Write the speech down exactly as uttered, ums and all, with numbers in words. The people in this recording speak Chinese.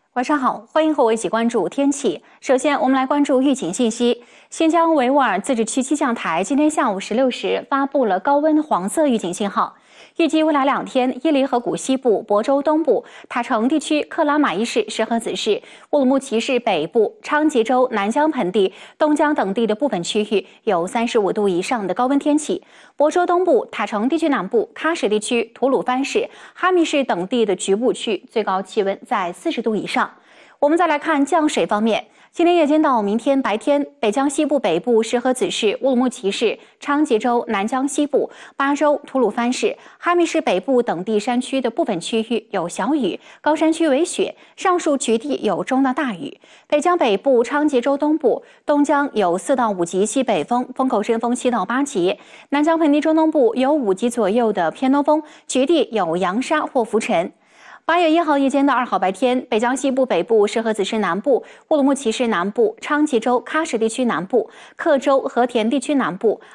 晚上好，欢迎和我一起关注天气。首先，我们来关注预警信息。新疆维吾尔自治区气象台今天下午十六时发布了高温黄色预警信号。预计未来两天，伊犁河谷西部、亳州东部、塔城地区、克拉玛依市、石河子市、乌鲁木齐市北部、昌吉州南疆盆地、东江等地的部分区域有三十五度以上的高温天气。亳州东部、塔城地区南部、喀什地区、吐鲁番市、哈密市等地的局部区最高气温在四十度以上。我们再来看降水方面，今天夜间到明天白天，北疆西部北部、石河子市、乌鲁木齐市、昌吉州南疆西部、巴州、吐鲁番市、哈密市北部等地山区的部分区域有小雨，高山区为雪，上述局地有中到大雨。北疆北部、昌吉州东部、东江有四到五级西北风，风口阵风七到八级；南疆盆地中东部有五级左右的偏东风，局地有扬沙或浮尘。八月一号夜间到二号白天，北疆西部北部、石河子市南部、乌鲁木齐市南部、昌吉州喀什地区南部、克州和田地区南部、